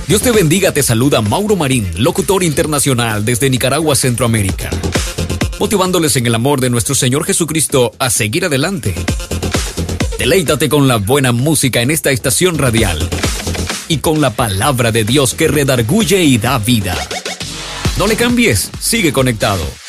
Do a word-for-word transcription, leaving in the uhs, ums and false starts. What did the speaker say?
Dios te bendiga, te saluda Mauro Marín, locutor internacional desde Nicaragua, Centroamérica, motivándoles en el amor de nuestro Señor Jesucristo a seguir adelante. Deleítate con la buena música en esta estación radial y con la palabra de Dios que redarguye y da vida. No le cambies, sigue conectado.